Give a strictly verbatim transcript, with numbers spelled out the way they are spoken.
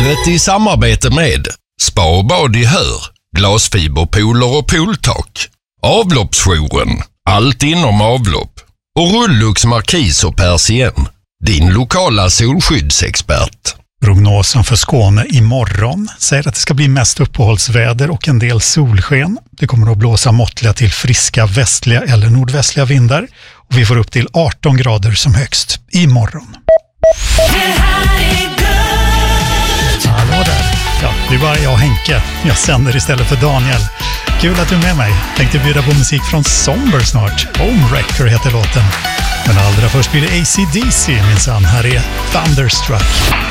Livet i samarbete med Spa och bad i Hör, glasfiberpooler och pooltak, Avloppsjouren, allt inom avlopp och Rullux Markis och Persien, din lokala solskyddsexpert. Prognosen för Skåne imorgon säger att det ska bli mest uppehållsväder och en del solsken. Det kommer att blåsa måttliga till friska västliga eller nordvästliga vindar och vi får upp till arton grader som högst imorgon. Hallå där. Ja, det är bara jag och Henke. Jag sänder istället för Daniel. Kul att du är med mig. Tänkte bjuda på musik från Somber snart. Homewrecker heter låten. Men allra först blir det A C D C minsann. Här är Thunderstruck.